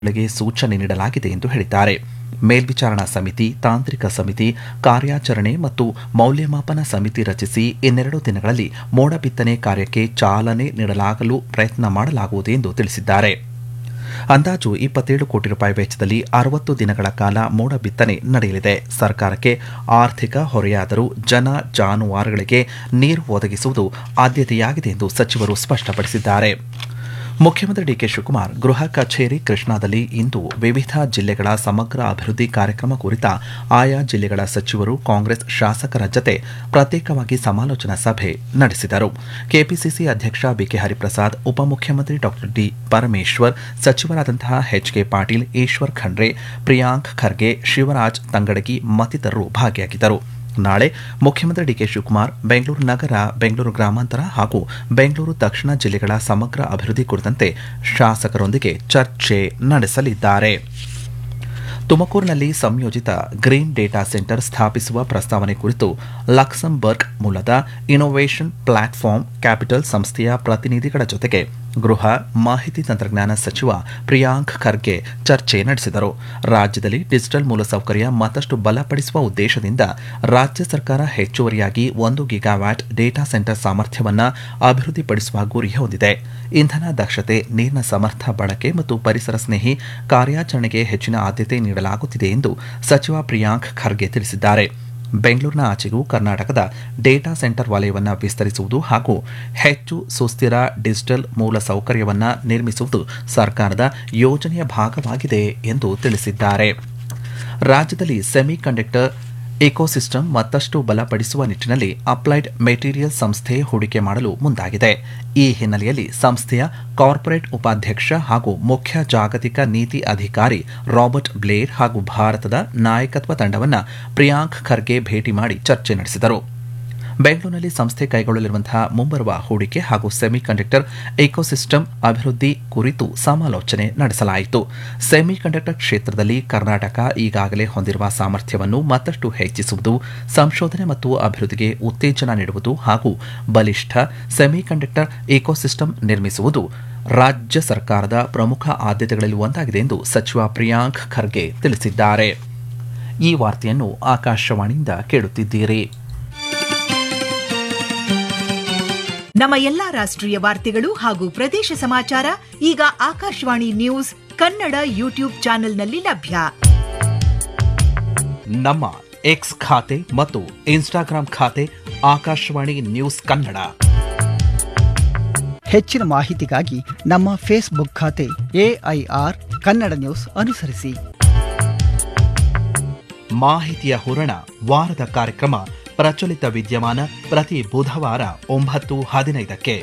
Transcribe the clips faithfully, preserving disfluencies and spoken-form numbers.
ಗಳಿಗೆ ಸೂಚನೆ ನೀಡಲಾಗಿದೆ ಎಂದು ಹೇಳಿದ್ದಾರೆ. ಮೇಲ್ವಿಚಾರಣಾ ಸಮಿತಿ, ತಾಂತ್ರಿಕ ಸಮಿತಿ, ಕಾರ್ಯಾಚರಣೆ ಮತ್ತು ಮೌಲ್ಯಮಾಪನ ಸಮಿತಿ ರಚಿಸಿ ಇನ್ನೆರಡು ದಿನಗಳಲ್ಲಿ ಮೋಡ ಬಿತ್ತನೆ ಕಾರ್ಯಕ್ಕೆ ಚಾಲನೆ ನೀಡಲಾಗಲು ಪ್ರಯತ್ನ ಮಾಡಲಾಗುವುದು ಎಂದು ತಿಳಿಸಿದ್ದಾರೆ. ಅಂದಾಜು ಇಪ್ಪತ್ತೇಳು ಕೋಟಿ ರೂಪಾಯಿ ವೆಚ್ಚದಲ್ಲಿ ಅರವತ್ತು ದಿನಗಳ ಕಾಲ ಮೋಡ ಬಿತ್ತನೆ ನಡೆಯಲಿದೆ. ಸರ್ಕಾರಕ್ಕೆ ಆರ್ಥಿಕ ಹೊರೆಯಾದರೂ ಜನ ಜಾನುವಾರುಗಳಿಗೆ ನೀರು ಒದಗಿಸುವುದು ಆದ್ಯತೆಯಾಗಿದೆ ಎಂದು ಸಚಿವರು ಸ್ಪಷ್ಟಪಡಿಸಿದ್ದಾರೆ. ಮುಖ್ಯಮಂತ್ರಿ ಡಿಕೆ ಶಿವಕುಮಾರ್ ಗೃಹ ಕಚೇರಿ ಕೃಷ್ಣಾದಲ್ಲಿ ಇಂದು ವಿವಿಧ ಜಿಲ್ಲೆಗಳ ಸಮಗ್ರ ಅಭಿವೃದ್ಧಿ ಕಾರ್ಯಕ್ರಮ ಕುರಿತ ಆಯಾ ಜಿಲ್ಲೆಗಳ ಸಚಿವರು, ಕಾಂಗ್ರೆಸ್ ಶಾಸಕರ ಜತೆ ಪ್ರತ್ಯೇಕವಾಗಿ ಸಮಾಲೋಚನಾ ಸಭೆ ನಡೆಸಿದರು. ಕೆಪಿಸಿಸಿ ಅಧ್ಯಕ್ಷ ಬಿಕೆ ಹರಿಪ್ರಸಾದ್, ಉಪಮುಖ್ಯಮಂತ್ರಿ ಡಾ D Parameshwar, ಸಚಿವರಾದಂತಹ H K Patil, Eshwar Khandre, Priyank Kharge, Shivraj Tangadagi ಮತ್ತಿತರರು ಭಾಗಿಯಾಗಿದ್ದರು. ನಾಳೆ ಮುಖ್ಯಮಂತ್ರಿ ಡಿಕೆ ಶಿವಕುಮಾರ್ ಬೆಂಗಳೂರು ನಗರ, ಬೆಂಗಳೂರು ಗ್ರಾಮಾಂತರ ಹಾಗೂ ಬೆಂಗಳೂರು ದಕ್ಷಿಣ ಜಿಲ್ಲೆಗಳ ಸಮಗ್ರ ಅಭಿವೃದ್ಧಿ ಕುರಿತಂತೆ ಶಾಸಕರೊಂದಿಗೆ ಚರ್ಚೆ ನಡೆಸಲಿದ್ದಾರೆ. ತುಮಕೂರಿನಲ್ಲಿ ಸಂಯೋಜಿತ ಗ್ರೀನ್ ಡೇಟಾ ಸೆಂಟರ್ ಸ್ಥಾಪಿಸುವ ಪ್ರಸ್ತಾವನೆ ಕುರಿತು ಲಕ್ಸಂಬರ್ಗ್ ಮೂಲದ ಇನ್ನೋವೇಷನ್ ಪ್ಲಾಟ್ಫಾರ್ಮ್ ಕ್ಯಾಪಿಟಲ್ ಸಂಸ್ಥೆಯ ಪ್ರತಿನಿಧಿಗಳ ಜೊತೆಗೆ ಗೃಹ, ಮಾಹಿತಿ ತಂತ್ರಜ್ಞಾನ ಸಚಿವ ಪ್ರಿಯಾಂಕ್ ಖರ್ಗೆ ಚರ್ಚೆ ನಡೆಸಿದರು. ರಾಜ್ಯದಲ್ಲಿ ಡಿಜಿಟಲ್ ಮೂಲಸೌಕರ್ಯ ಮತ್ತಷ್ಟು ಬಲಪಡಿಸುವ ಉದ್ದೇಶದಿಂದ ರಾಜ್ಯ ಸರ್ಕಾರ ಹೆಚ್ಚುವರಿಯಾಗಿ ಒಂದು ಗಿಗಾವ್ಯಾಟ್ ಡೇಟಾ ಸೆಂಟರ್ ಸಾಮರ್ಥ್ಯವನ್ನು ಅಭಿವೃದ್ಧಿಪಡಿಸುವ ಗುರಿ ಹೊಂದಿದೆ. ಇಂಧನ ದಕ್ಷತೆ, ನೀರಿನ ಸಮರ್ಥ ಬಳಕೆ ಮತ್ತು ಪರಿಸರ ಸ್ನೇಹಿ ಕಾರ್ಯಾಚರಣೆಗೆ ಹೆಚ್ಚಿನ ಆದ್ಯತೆ ನೀಡಲಾಗುತ್ತಿದೆ ಎಂದು ಸಚಿವ ಪ್ರಿಯಾಂಕ್ ಖರ್ಗೆ ತಿಳಿಸಿದ್ದಾರೆ. ಬೆಂಗಳೂರಿನ ಆಚೆಗೂ ಕರ್ನಾಟಕದ ಡೇಟಾ ಸೆಂಟರ್ ವಲಯವನ್ನು ವಿಸ್ತರಿಸುವುದು ಹಾಗೂ ಹೆಚ್ಚು ಸುಸ್ಥಿರ ಡಿಜಿಟಲ್ ಮೂಲಸೌಕರ್ಯವನ್ನು ನಿರ್ಮಿಸುವುದು ಸರ್ಕಾರದ ಯೋಜನೆಯ ಭಾಗವಾಗಿದೆ ಎಂದು ತಿಳಿಸಿದ್ದಾರೆ. ರಾಜ್ಯದಲ್ಲಿ ಸೆಮಿ ಕಂಡಕ್ಟರ್ ಇಕೋಸಿಸ್ಟಮ್ ಮತ್ತಷ್ಟು ಬಲಪಡಿಸುವ ನಿಟ್ಟಿನಲ್ಲಿ ಅಪ್ಲೈಡ್ ಮೆಟೀರಿಯಲ್ ಸಂಸ್ಥೆ ಹೂಡಿಕೆ ಮಾಡಲು ಮುಂದಾಗಿದೆ. ಈ ಹಿನ್ನೆಲೆಯಲ್ಲಿ ಸಂಸ್ಥೆಯ ಕಾರ್ಪೊರೇಟ್ ಉಪಾಧ್ಯಕ್ಷ ಹಾಗೂ ಮುಖ್ಯ ಜಾಗತಿಕ ನೀತಿ ಅಧಿಕಾರಿ ರಾಬರ್ಟ್ ಬ್ಲೇರ್ ಹಾಗೂ ಭಾರತದ ನಾಯಕತ್ವ ತಂಡವನ್ನು ಪ್ರಿಯಾಂಕ್ ಖರ್ಗೆ ಭೇಟಿ ಮಾಡಿ ಚರ್ಚೆ ನಡೆಸಿದರು. ಬೆಂಗಳೂರಿನಲ್ಲಿ ಸಂಸ್ಥೆ ಕೈಗೊಳ್ಳಲಿರುವಂತಹ ಮುಂಬರುವ ಹೂಡಿಕೆ ಹಾಗೂ ಸೆಮಿ ಕಂಡಕ್ಟರ್ ಇಕೋಸಿಸ್ಟಮ್ ಅಭಿವೃದ್ಧಿ ಕುರಿತು ಸಮಾಲೋಚನೆ ನಡೆಸಲಾಯಿತು. ಸೆಮಿ ಕಂಡಕ್ಟರ್ ಕ್ಷೇತ್ರದಲ್ಲಿ ಕರ್ನಾಟಕ ಈಗಾಗಲೇ ಹೊಂದಿರುವ ಸಾಮರ್ಥ್ಯವನ್ನು ಮತ್ತಷ್ಟು ಹೆಚ್ಚಿಸುವುದು, ಸಂಶೋಧನೆ ಮತ್ತು ಅಭಿವೃದ್ಧಿಗೆ ಉತ್ತೇಜನ ನೀಡುವುದು ಹಾಗೂ ಬಲಿಷ್ಠ ಸೆಮಿ ಕಂಡಕ್ಟರ್ ಇಕೋಸಿಸ್ಟಮ್ ನಿರ್ಮಿಸುವುದು ರಾಜ್ಯ ಸರ್ಕಾರದ ಪ್ರಮುಖ ಆದ್ಯತೆಗಳಲ್ಲಿ ಒಂದಾಗಿದೆ ಎಂದು ಸಚಿವ ಪ್ರಿಯಾಂಕ್ ಖರ್ಗೆ ತಿಳಿಸಿದ್ದಾರೆ. ಈ ವಾರ್ತೆಯನ್ನು ಆಕಾಶವಾಣಿಯಿಂದ ಕೇಳುತ್ತಿದ್ದೀರಿ. ನಮ್ಮ ಎಲ್ಲಾ ರಾಷ್ಟ್ರೀಯ ವಾರ್ತೆಗಳು ಹಾಗೂ ಪ್ರದೇಶ ಸಮಾಚಾರ ಈಗ ಆಕಾಶವಾಣಿ ನ್ಯೂಸ್ ಕನ್ನಡ ಯೂಟ್ಯೂಬ್ ಚಾನೆಲ್ನಲ್ಲಿ ಲಭ್ಯ. ನಮ್ಮ ಎಕ್ಸ್ ಖಾತೆ ಮತ್ತು ಇನ್ಸ್ಟಾಗ್ರಾಂ ಖಾತೆ ಆಕಾಶವಾಣಿ ನ್ಯೂಸ್ ಕನ್ನಡ. ಹೆಚ್ಚಿನ ಮಾಹಿತಿಗಾಗಿ ನಮ್ಮ ಫೇಸ್ಬುಕ್ ಖಾತೆ ಎಐಆರ್ ಕನ್ನಡ ನ್ಯೂಸ್ ಅನುಸರಿಸಿ. ಮಾಹಿತಿಯ ಹೂರಣ, ವಾರದ ಕಾರ್ಯಕ್ರಮ ಪ್ರಚಲಿತ ವಿದ್ಯಮಾನ ಪ್ರತಿ ಬುಧವಾರ ಒಂಬತ್ತು ಹದಿನೈದಕ್ಕೆ.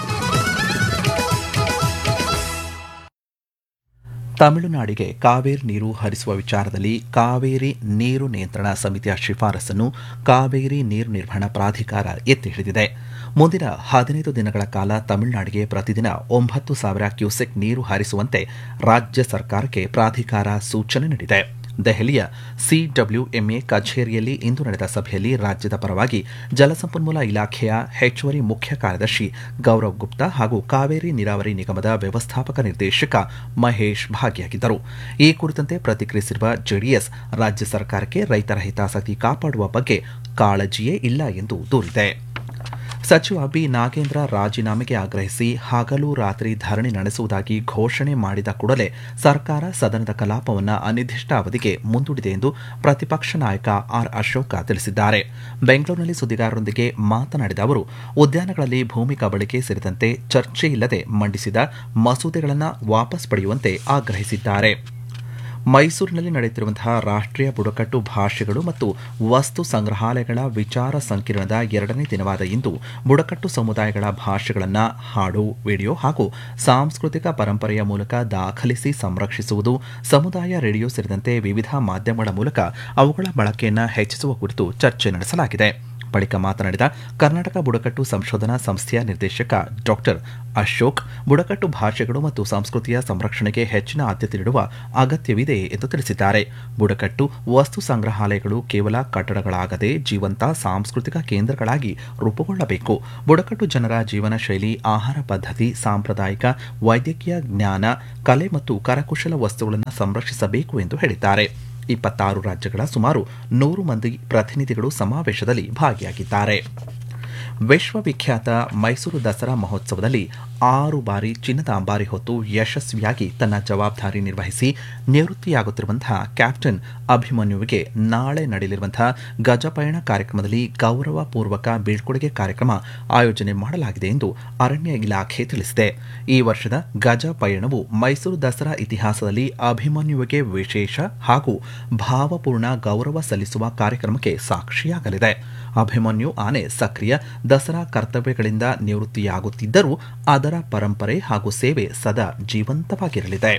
ತಮಿಳುನಾಡಿಗೆ ಕಾವೇರಿ ನೀರು ಹರಿಸುವ ವಿಚಾರದಲ್ಲಿ ಕಾವೇರಿ ನೀರು ನಿಯಂತ್ರಣ ಸಮಿತಿಯ ಶಿಫಾರಸನ್ನು ಕಾವೇರಿ ನೀರು ನಿರ್ವಹಣಾ ಪ್ರಾಧಿಕಾರ ಎತ್ತಿ ಹಿಡಿದಿದೆ. ಮುಂದಿನ ಹದಿನೈದು ದಿನಗಳ ಕಾಲ ತಮಿಳುನಾಡಿಗೆ ಪ್ರತಿದಿನ ಒಂಬತ್ತು ಸಾವಿರ ಕ್ಯೂಸೆಕ್ ನೀರು ಹರಿಸುವಂತೆ ರಾಜ್ಯ ಸರ್ಕಾರಕ್ಕೆ ಪ್ರಾಧಿಕಾರ ಸೂಚನೆ ನೀಡಿದೆ. ದೆಹಲಿಯ ಸಿಡಬ್ಲ್ಯೂಎಂಎ ಕಚೇರಿಯಲ್ಲಿ ಇಂದು ನಡೆದ ಸಭೆಯಲ್ಲಿ ರಾಜ್ಯದ ಪರವಾಗಿ ಜಲಸಂಪನ್ಮೂಲ ಇಲಾಖೆಯ ಹೆಚ್ಚುವರಿ ಮುಖ್ಯ ಕಾರ್ಯದರ್ಶಿ ಗೌರವ್ ಗುಪ್ತಾ ಹಾಗೂ ಕಾವೇರಿ ನೀರಾವರಿ ನಿಗಮದ ವ್ಯವಸ್ಥಾಪಕ ನಿರ್ದೇಶಕ ಮಹೇಶ್ ಭಾಗಿಯಾಗಿದ್ದರು. ಈ ಕುರಿತಂತೆ ಪ್ರತಿಕ್ರಿಯಿಸಿರುವ ಜೆಡಿಎಸ್, ರಾಜ್ಯ ಸರ್ಕಾರಕ್ಕೆ ರೈತರ ಹಿತಾಸಕ್ತಿ ಕಾಪಾಡುವ ಬಗ್ಗೆ ಕಾಳಜಿಯೇ ಇಲ್ಲ ಎಂದು ದೂರಿದೆ. ಸಚಿವ ಬಿ ನಾಗೇಂದ್ರ ರಾಜೀನಾಮೆಗೆ ಆಗ್ರಹಿಸಿ ಹಗಲು ರಾತ್ರಿ ಧರಣಿ ನಡೆಸುವುದಾಗಿ ಘೋಷಣೆ ಮಾಡಿದ ಕೂಡಲೇ ಸರ್ಕಾರ ಸದನದ ಕಲಾಪವನ್ನು ಅನಿರ್ದಿಷ್ಟ ಅವಧಿಗೆ ಮುಂದೂಡಿದೆ ಎಂದು ಪ್ರತಿಪಕ್ಷ ನಾಯಕ ಆರ್ ಅಶೋಕ ತಿಳಿಸಿದ್ದಾರೆ. ಬೆಂಗಳೂರಿನಲ್ಲಿ ಸುದ್ದಿಗಾರರೊಂದಿಗೆ ಮಾತನಾಡಿದ ಅವರು, ಉದ್ಯಾನಗಳಲ್ಲಿ ಭೂಮಿ ಕಬಳಿಕೆ ಸೇರಿದಂತೆ ಚರ್ಚೆಯಿಲ್ಲದೆ ಮಂಡಿಸಿದ ಮಸೂದೆಗಳನ್ನು ವಾಪಸ್ ಪಡೆಯುವಂತೆ ಆಗ್ರಹಿಸಿದ್ದಾರೆ. ಮೈಸೂರಿನಲ್ಲಿ ನಡೆಯುತ್ತಿರುವಂತಹ ರಾಷ್ಟ್ರೀಯ ಬುಡಕಟ್ಟು ಭಾಷೆಗಳು ಮತ್ತು ವಸ್ತು ಸಂಗ್ರಹಾಲಯಗಳ ವಿಚಾರ ಸಂಕಿರಣದ ಎರಡನೇ ದಿನವಾದ ಇಂದು ಬುಡಕಟ್ಟು ಸಮುದಾಯಗಳ ಭಾಷೆಗಳನ್ನು ಹಾಡು, ವಿಡಿಯೋ ಹಾಗೂ ಸಾಂಸ್ಕೃತಿಕ ಪರಂಪರೆಯ ಮೂಲಕ ದಾಖಲಿಸಿ ಸಂರಕ್ಷಿಸುವುದು, ಸಮುದಾಯ ರೇಡಿಯೋ ಸೇರಿದಂತೆ ವಿವಿಧ ಮಾಧ್ಯಮಗಳ ಮೂಲಕ ಅವುಗಳ ಬಳಕೆಯನ್ನು ಹೆಚ್ಚಿಸುವ ಕುರಿತು ಚರ್ಚೆ ನಡೆಸಲಾಗಿದೆ. ಬಳಿಕ ಮಾತನಾಡಿದ ಕರ್ನಾಟಕ ಬುಡಕಟ್ಟು ಸಂಶೋಧನಾ ಸಂಸ್ಥೆಯ ನಿರ್ದೇಶಕ ಡಾಕ್ಟರ್ ಅಶೋಕ್, ಬುಡಕಟ್ಟು ಭಾಷೆಗಳು ಮತ್ತು ಸಂಸ್ಕೃತಿಯ ಸಂರಕ್ಷಣೆಗೆ ಹೆಚ್ಚಿನ ಆದ್ಯತೆ ನೀಡುವ ಅಗತ್ಯವಿದೆ ಎಂದು ತಿಳಿಸಿದ್ದಾರೆ. ಬುಡಕಟ್ಟು ವಸ್ತು ಸಂಗ್ರಹಾಲಯಗಳು ಕೇವಲ ಕಟ್ಟಡಗಳಾಗದೆ ಜೀವಂತ ಸಾಂಸ್ಕೃತಿಕ ಕೇಂದ್ರಗಳಾಗಿ ರೂಪುಗೊಳ್ಳಬೇಕು. ಬುಡಕಟ್ಟು ಜನರ ಜೀವನ ಶೈಲಿ, ಆಹಾರ ಪದ್ಧತಿ, ಸಾಂಪ್ರದಾಯಿಕ ವೈದ್ಯಕೀಯ ಜ್ಞಾನ, ಕಲೆ ಮತ್ತು ಕರಕುಶಲ ವಸ್ತುಗಳನ್ನು ಸಂರಕ್ಷಿಸಬೇಕು ಎಂದು ಹೇಳಿದ್ದಾರೆ. ಇಪ್ಪತ್ತಾರು ರಾಜ್ಯಗಳ ಸುಮಾರು ನೂರು ಮಂದಿ ಪ್ರತಿನಿಧಿಗಳು ಸಮಾವೇಶದಲ್ಲಿ ಭಾಗಿಯಾಗಿದ್ದಾರೆ. ವಿಶ್ವವಿಖ್ಯಾತ ಮೈಸೂರು ದಸರಾ ಮಹೋತ್ಸವದಲ್ಲಿ ಆರು ಬಾರಿ ಚಿನ್ನದ ಅಂಬಾರಿ ಹೊತ್ತು ಯಶಸ್ವಿಯಾಗಿ ತನ್ನ ಜವಾಬ್ದಾರಿ ನಿರ್ವಹಿಸಿ ನಿವೃತ್ತಿಯಾಗುತ್ತಿರುವಂತಹ ಕ್ಯಾಪ್ಟನ್ ಅಭಿಮನ್ಯುವಿಗೆ ನಾಳೆ ನಡೆಯಲಿರುವಂತಹ ಗಜಪಯಣ ಕಾರ್ಯಕ್ರಮದಲ್ಲಿ ಗೌರವಪೂರ್ವಕ ಬೀಳ್ಕೊಡುಗೆ ಕಾರ್ಯಕ್ರಮ ಆಯೋಜನೆ ಮಾಡಲಾಗಿದೆ ಎಂದು ಅರಣ್ಯ ಇಲಾಖೆ ತಿಳಿಸಿದೆ. ಈ ವರ್ಷದ ಗಜ ಪಯಣವು ಮೈಸೂರು ದಸರಾ ಇತಿಹಾಸದಲ್ಲಿ ಅಭಿಮನ್ಯುವಿಗೆ ವಿಶೇಷ ಹಾಗೂ ಭಾವಪೂರ್ಣ ಗೌರವ ಸಲ್ಲಿಸುವ ಕಾರ್ಯಕ್ರಮಕ್ಕೆ ಸಾಕ್ಷಿಯಾಗಲಿದೆ. ಅಭಿಮನ್ಯು ಆನೆ ಸಕ್ರಿಯ ದಸರಾ ಕರ್ತವ್ಯಗಳಿಂದ ನಿವೃತ್ತಿಯಾಗುತ್ತಿದ್ದರೂ ಅದರ ಪರಂಪರೆ ಹಾಗೂ ಸೇವೆ ಸದಾ ಜೀವಂತವಾಗಿರಲಿದೆ.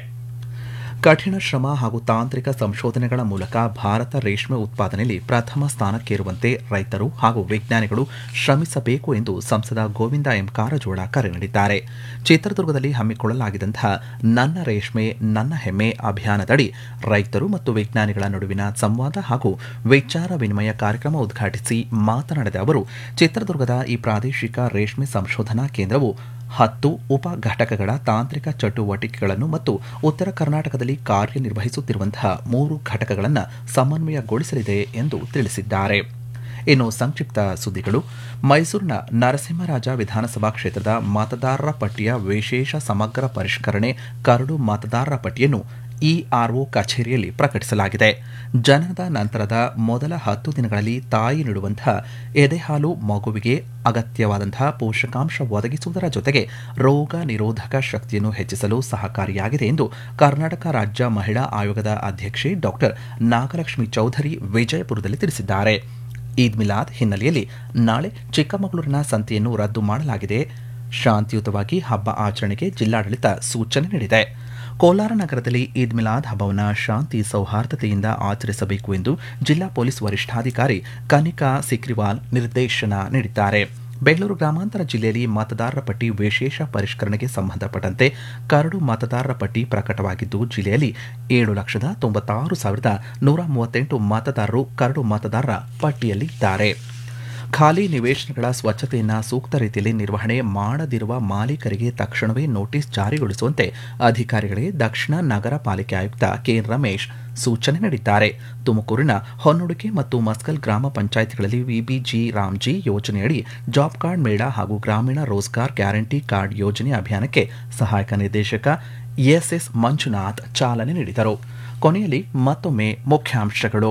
ಕಠಿಣ ಶ್ರಮ ಹಾಗೂ ತಾಂತ್ರಿಕ ಸಂಶೋಧನೆಗಳ ಮೂಲಕ ಭಾರತ ರೇಷ್ಮೆ ಉತ್ಪಾದನೆಯಲ್ಲಿ ಪ್ರಥಮ ಸ್ಥಾನಕ್ಕೇರುವಂತೆ ರೈತರು ಹಾಗೂ ವಿಜ್ಞಾನಿಗಳು ಶ್ರಮಿಸಬೇಕು ಎಂದು ಸಂಸದ ಗೋವಿಂದ ಎಂ ಕಾರಜೋಳ ಕರೆ ನೀಡಿದ್ದಾರೆ. ಚಿತ್ರದುರ್ಗದಲ್ಲಿ ಹಮ್ಮಿಕೊಳ್ಳಲಾಗಿದ್ದಂತಹ ನನ್ನ ರೇಷ್ಮೆ ನನ್ನ ಹೆಮ್ಮೆ ಅಭಿಯಾನದಡಿ ರೈತರು ಮತ್ತು ವಿಜ್ಞಾನಿಗಳ ನಡುವಿನ ಸಂವಾದ ಹಾಗೂ ವಿಚಾರ ವಿನಿಮಯ ಕಾರ್ಯಕ್ರಮ ಉದ್ಘಾಟಿಸಿ ಮಾತನಾಡಿದ ಅವರು, ಚಿತ್ರದುರ್ಗದ ಈ ಪ್ರಾದೇಶಿಕ ರೇಷ್ಮೆ ಸಂಶೋಧನಾ ಕೇಂದ್ರವು ಹತ್ತು ಉಪ ಘಟಕಗಳ ತಾಂತ್ರಿಕ ಚಟುವಟಿಕೆಗಳನ್ನು ಮತ್ತು ಉತ್ತರ ಕರ್ನಾಟಕದಲ್ಲಿ ಕಾರ್ಯನಿರ್ವಹಿಸುತ್ತಿರುವಂತಹ ಮೂರು ಘಟಕಗಳನ್ನು ಸಮನ್ವಯಗೊಳಿಸಲಿದೆ ಎಂದು ತಿಳಿಸಿದ್ದಾರೆ. ಇನ್ನು ಸಂಕ್ಷಿಪ್ತ ಸುದ್ದಿಗಳು. ಮೈಸೂರಿನ ನರಸಿಂಹರಾಜ ವಿಧಾನಸಭಾ ಕ್ಷೇತ್ರದ ಮತದಾರರ ಪಟ್ಟಿಯ ವಿಶೇಷ ಸಮಗ್ರ ಪರಿಷ್ಕರಣೆ ಕರಡು ಮತದಾರರ ಪಟ್ಟಿಯನ್ನು ಇಆರ್ಒ ಕಚೇರಿಯಲ್ಲಿ ಪ್ರಕಟಿಸಲಾಗಿದೆ. ಜನನದ ನಂತರದ ಮೊದಲ ಹತ್ತು ದಿನಗಳಲ್ಲಿ ತಾಯಿ ನೀಡುವಂತಹ ಎದೆಹಾಲು ಮಗುವಿಗೆ ಅಗತ್ಯವಾದಂತಹ ಪೋಷಕಾಂಶ ಒದಗಿಸುವುದರ ಜೊತೆಗೆ ರೋಗ ನಿರೋಧಕ ಶಕ್ತಿಯನ್ನು ಹೆಚ್ಚಿಸಲು ಸಹಕಾರಿಯಾಗಿದೆ ಎಂದು ಕರ್ನಾಟಕ ರಾಜ್ಯ ಮಹಿಳಾ ಆಯೋಗದ ಅಧ್ಯಕ್ಷೆ ಡಾಕ್ಟರ್ ನಾಗಲಕ್ಷ್ಮಿ ಚೌಧರಿ ವಿಜಯಪುರದಲ್ಲಿ ತಿಳಿಸಿದ್ದಾರೆ. ಈದ್ ಮಿಲಾದ್ ಹಿನ್ನೆಲೆಯಲ್ಲಿ ನಾಳೆ ಚಿಕ್ಕಮಗಳೂರಿನ ಸಂತೆಯನ್ನು ರದ್ದು ಮಾಡಲಾಗಿದೆ. ಶಾಂತಿಯುತವಾಗಿ ಹಬ್ಬ ಆಚರಣೆಗೆ ಜಿಲ್ಲಾಡಳಿತ ಸೂಚನೆ ನೀಡಿದೆ. ಕೋಲಾರ ನಗರದಲ್ಲಿ ಈದ್ ಮಿಲಾದ್ ಹಬ್ಬವನ್ನು ಶಾಂತಿ ಸೌಹಾರ್ದತೆಯಿಂದ ಆಚರಿಸಬೇಕು ಎಂದು ಜಿಲ್ಲಾ ಪೊಲೀಸ್ ವರಿಷ್ಠಾಧಿಕಾರಿ ಕನಿಕಾ ಸಿಕ್ರಿವಾಲ್ ನಿರ್ದೇಶನ ನೀಡಿದ್ದಾರೆ. ಬೆಂಗಳೂರು ಗ್ರಾಮಾಂತರ ಜಿಲ್ಲೆಯಲ್ಲಿ ಮತದಾರರ ಪಟ್ಟಿ ವಿಶೇಷ ಪರಿಷ್ಕರಣೆಗೆ ಸಂಬಂಧಪಟ್ಟಂತೆ ಕರಡು ಮತದಾರರ ಪಟ್ಟಿ ಪ್ರಕಟವಾಗಿದ್ದು, ಜಿಲ್ಲೆಯಲ್ಲಿ ಏಳು ಲಕ್ಷದ ತೊಂಬತ್ತಾರು ಸಾವಿರದ ನೂರ ಮೂವತ್ತೆಂಟು ಮತದಾರರು ಕರಡು ಮತದಾರರ ಪಟ್ಟಿಯಲ್ಲಿದ್ದಾರೆ. ಖಾಲಿ ನಿವೇಶನಗಳ ಸ್ವಚ್ಛತೆಯನ್ನು ಸೂಕ್ತ ರೀತಿಯಲ್ಲಿ ನಿರ್ವಹಣೆ ಮಾಡದಿರುವ ಮಾಲೀಕರಿಗೆ ತಕ್ಷಣವೇ ನೋಟಿಸ್ ಜಾರಿಗೊಳಿಸುವಂತೆ ಅಧಿಕಾರಿಗಳಿಗೆ ದಕ್ಷಿಣ ನಗರ ಪಾಲಿಕೆ ಆಯುಕ್ತ ಕೆ ರಮೇಶ್ ಸೂಚನೆ ನೀಡಿದ್ದಾರೆ. ತುಮಕೂರಿನ ಹೊನ್ನೊಡಿಕೆ ಮತ್ತು ಮಸ್ಕಲ್ ಗ್ರಾಮ ಪಂಚಾಯಿತಿಗಳಲ್ಲಿ ವಿಬಿಜಿ ರಾಮ್ಜಿ ಯೋಜನೆಯಡಿ ಜಾಬ್ ಕಾರ್ಡ್ ಮೇಳ ಹಾಗೂ ಗ್ರಾಮೀಣ ರೋಜ್ಗಾರ್ ಗ್ಯಾರಂಟಿ ಕಾರ್ಡ್ ಯೋಜನೆ ಅಭಿಯಾನಕ್ಕೆ ಸಹಾಯಕ ನಿರ್ದೇಶಕ ಎಸ್ಎಸ್ ಮಂಜುನಾಥ್ ಚಾಲನೆ ನೀಡಿದರು. ಕೊನೆಯಲ್ಲಿ ಮತ್ತೊಮ್ಮೆ ಮುಖ್ಯಾಂಶಗಳು.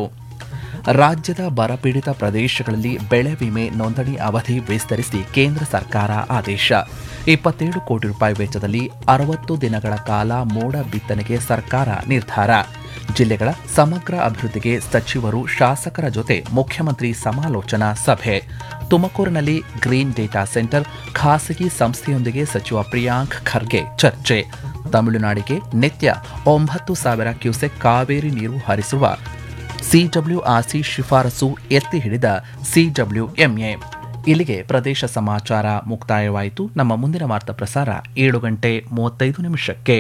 ರಾಜ್ಯದ ಬರಪೀಡಿತ ಪ್ರದೇಶಗಳಲ್ಲಿ ಬೆಳೆ ವಿಮೆ ನೋಂದಣಿ ಅವಧಿ ವಿಸ್ತರಿಸಿ ಕೇಂದ್ರ ಸರ್ಕಾರ ಆದೇಶ. ಇಪ್ಪತ್ತೇಳು ಕೋಟಿ ರೂಪಾಯಿ ವೆಚ್ಚದಲ್ಲಿ ಅರವತ್ತು ದಿನಗಳ ಕಾಲ ಮೋಡ ಬಿತ್ತನೆಗೆ ಸರ್ಕಾರ ನಿರ್ಧಾರ. ಜಿಲ್ಲೆಗಳ ಸಮಗ್ರ ಅಭಿವೃದ್ಧಿಗೆ ಸಚಿವರು ಶಾಸಕರ ಜೊತೆ ಮುಖ್ಯಮಂತ್ರಿ ಸಮಾಲೋಚನಾ ಸಭೆ. ತುಮಕೂರಿನಲ್ಲಿ ಗ್ರೀನ್ ಡೇಟಾ ಸೆಂಟರ್ ಖಾಸಗಿ ಸಂಸ್ಥೆಯೊಂದಿಗೆ ಸಚಿವ ಪ್ರಿಯಾಂಕ್ ಖರ್ಗೆ ಚರ್ಚೆ. ತಮಿಳುನಾಡಿಗೆ ನಿತ್ಯ ಒಂಬತ್ತು ಸಾವಿರ ಕ್ಯೂಸೆಕ್ ಕಾವೇರಿ ನೀರು ಹರಿಸುವ ಸಿಡಬ್ಲ್ಯೂಆರ್ಸಿ ಶಿಫಾರಸು ಎತ್ತಿ ಹಿಡಿದ ಸಿಡಬ್ಲ್ಯೂಎಂಎ. ಇಲ್ಲಿಗೆ ಪ್ರದೇಶ ಸಮಾಚಾರ ಮುಕ್ತಾಯವಾಯಿತು. ನಮ್ಮ ಮುಂದಿನ ವಾರ್ತಾ ಪ್ರಸಾರ ಏಳು ಗಂಟೆ ಮೂವತ್ತೈದು ನಿಮಿಷಕ್ಕೆ.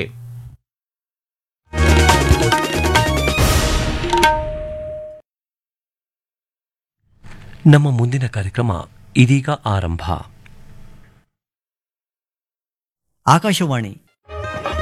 ನಮ್ಮ ಮುಂದಿನ ಕಾರ್ಯಕ್ರಮ ಇದೀಗ ಆರಂಭ. ಆಕಾಶವಾಣಿ